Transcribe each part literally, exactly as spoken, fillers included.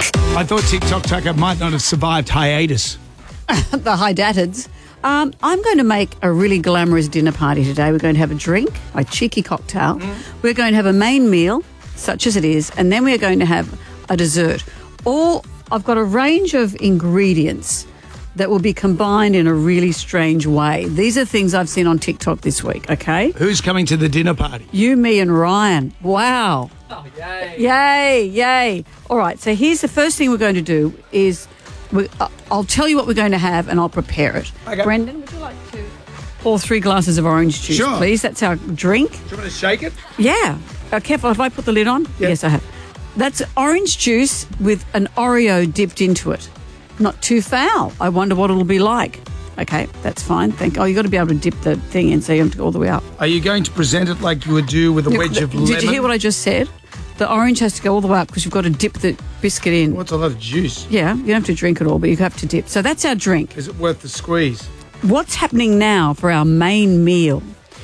I thought TikTok Tucker might not have survived hiatus. The Hydatids. Um, I'm going to make a really glamorous dinner party today. We're going to have a drink, a cheeky cocktail. Mm. We're going to have a main meal, such as it is, and then we're going to have a dessert. All I've got a range of ingredients that will be combined in a really strange way. These are things I've seen on TikTok this week, okay? Who's coming to the dinner party? You, me and Ryan. Wow. Oh, yay. Yay, yay. All right, so here's the first thing we're going to do is we, uh, I'll tell you what we're going to have and I'll prepare it. Okay. Brendan, would you like to pour three glasses of orange juice, Sure. please? That's our drink. Do you want to shake it? Yeah. Uh, careful, have I put the lid on? Yeah. Yes, I have. That's orange juice with an Oreo dipped into it. Not too foul. I wonder what it'll be like. Okay, that's fine. Thank. Oh, you got to be able to dip the thing in, so you have to go all the way up. Are you going to present it like you would do with a wedge of lemon? Did you hear what I just said? The orange has to go all the way up because you've got to dip the biscuit in. What's a lot of juice? Yeah, you don't have to drink it all, but you have to dip. So that's our drink. Is it worth the squeeze? What's happening now for our main meal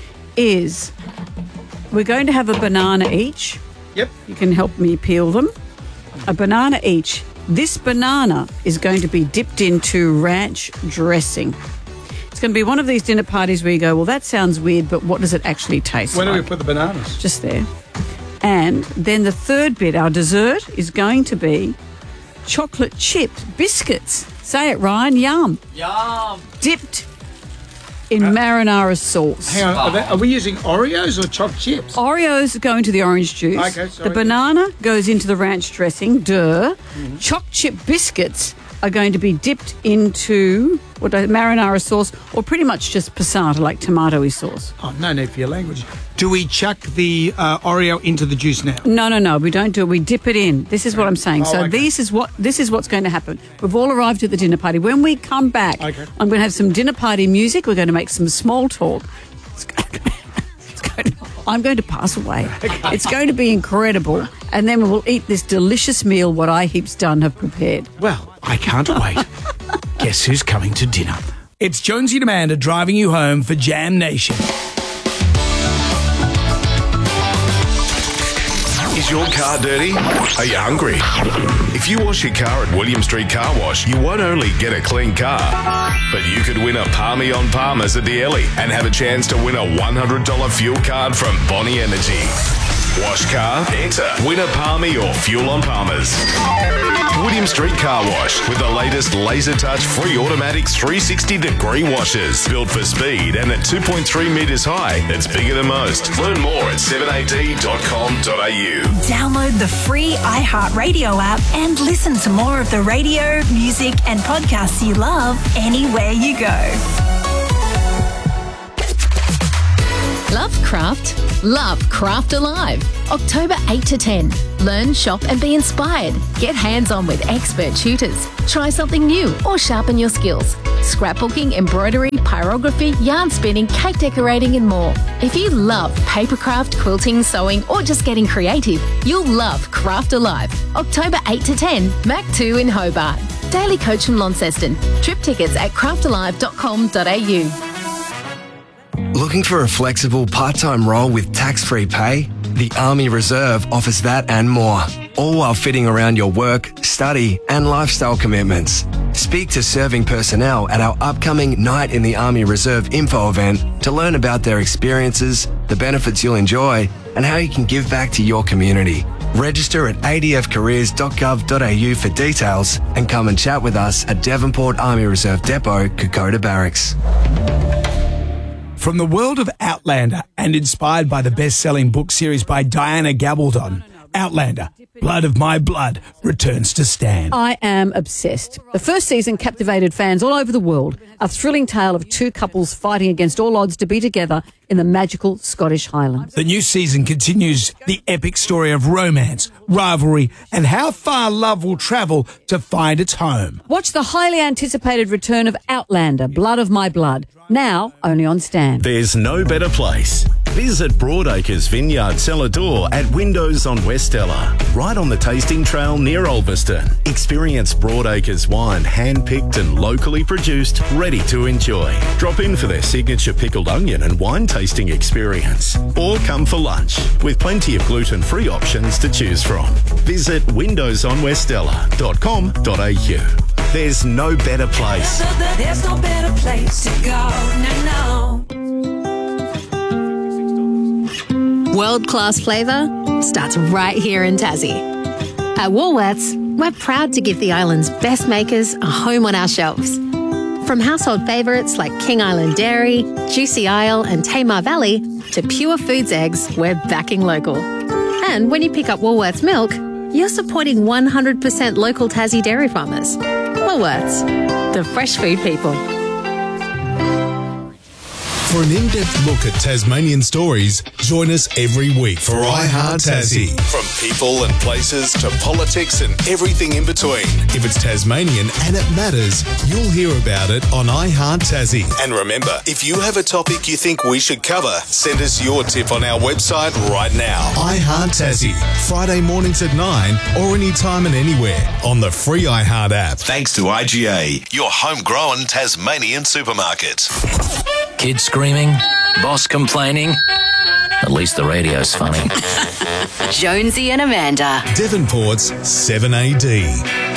is we're going to have a banana each. Yep. You can help me peel them. A banana each. This banana is going to be dipped into ranch dressing. It's going to be one of these dinner parties where you go, well, that sounds weird, but what does it actually taste Where like? do we put the bananas? Just there. And then the third bit, our dessert, is going to be chocolate chipped biscuits. Say it, Ryan. Yum. Yum. Dipped in marinara sauce. Hang on, are, they, are we using Oreos or choc chips? Oreos go into the orange juice. Okay, sorry. The banana goes into the ranch dressing. Duh. Mm-hmm. Choc chip biscuits are going to be dipped into what marinara sauce, or pretty much just passata, like tomatoey sauce. Oh, no need for your language. Do we chuck the uh, Oreo into the juice now? No, no, no. We don't do it. We dip it in. This is what I'm saying. Oh, so okay. this is what this is what's going to happen. We've all arrived at the dinner party. When we come back, Okay. I'm going to have some dinner party music. We're going to make some small talk. It's going to, it's going to, I'm going to pass away. Okay. It's going to be incredible. And then we'll eat this delicious meal what I Heaps Done have prepared. Well, I can't wait. Guess who's coming to dinner? It's Jonesy and Amanda driving you home for Jam Nation. Is your car dirty? Are you hungry? If you wash your car at William Street Car Wash, you won't only get a clean car, but you could win a Palmy on Palmers at the Ellie and have a chance to win a one hundred dollars fuel card from Bonnie Energy. Wash car, enter, win a Palmy or fuel on Palmers. William Street Car Wash with the latest laser touch free automatic three sixty degree washers. Built for speed and at two point three metres high. It's bigger than most. Learn more at seven a d dot com dot a u. Download the free iHeartRadio app and listen to more of the radio, music and podcasts you love anywhere you go. Love craft? Love Craft Alive. October eighth to ten. Learn, shop and be inspired. Get hands-on with expert tutors. Try something new or sharpen your skills. Scrapbooking, embroidery, pyrography, yarn spinning, cake decorating and more. If you love papercraft, quilting, sewing or just getting creative, you'll love Craft Alive. October eighth to ten. Mac two in Hobart. Daily coach from Launceston. Trip tickets at craft alive dot com dot a u. Looking for a flexible part-time role with tax-free pay? The Army Reserve offers that and more, all while fitting around your work, study and lifestyle commitments. Speak to serving personnel at our upcoming Night in the Army Reserve info event to learn about their experiences, the benefits you'll enjoy and how you can give back to your community. Register at a d f careers dot gov dot a u for details and come and chat with us at Devonport Army Reserve Depot, Kokoda Barracks. From the world of Outlander and inspired by the best-selling book series by Diana Gabaldon, Outlander, Blood of My Blood, returns to Stan. I am obsessed. The first season captivated fans all over the world. A thrilling tale of two couples fighting against all odds to be together in the magical Scottish Highlands. The new season continues the epic story of romance, rivalry, and how far love will travel to find its home. Watch the highly anticipated return of Outlander, Blood of My Blood, now only on Stan. There's no better place Visit Broadacres Vineyard Cellar Door at Windows on Westella, right on the tasting trail near Ulverston. Experience Broadacres wine, hand-picked and locally produced, ready to enjoy. Drop in for their signature pickled onion and wine tasting experience. Or come for lunch, with plenty of gluten-free options to choose from. Visit windows on westella dot com dot a u. There's no better place. There's no better place to go. No, no. World-class flavour starts right here in Tassie. At Woolworths, we're proud to give the island's best makers a home on our shelves. From household favourites like King Island Dairy, Juicy Isle and Tamar Valley to Pure Foods eggs, we're backing local. And when you pick up Woolworths milk, you're supporting one hundred percent local Tassie dairy farmers. Woolworths, the fresh food people. For an in-depth look at Tasmanian stories, join us every week for I Heart Tassie. From people and places to politics and everything in between. If it's Tasmanian and it matters, you'll hear about it on I Heart Tassie. And remember, if you have a topic you think we should cover, send us your tip on our website right now. I Heart Tassie, Friday mornings at nine or anytime and anywhere on the free I Heart app. Thanks to I G A, your homegrown Tasmanian supermarket. Kids screaming, boss complaining. At least the radio's funny. Jonesy and Amanda. Devonport's seven A D.